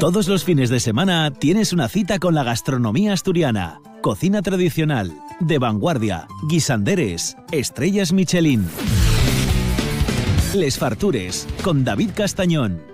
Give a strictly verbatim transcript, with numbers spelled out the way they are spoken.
Todos los fines de semana tienes una cita con la gastronomía asturiana. Cocina tradicional, de vanguardia, guisanderes, estrellas Michelin. Les Fartures, con David Castañón.